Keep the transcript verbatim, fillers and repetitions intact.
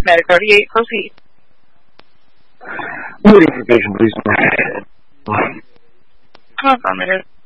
Medic thirty-eight, proceed. Waiting for patient, please. Affirmative.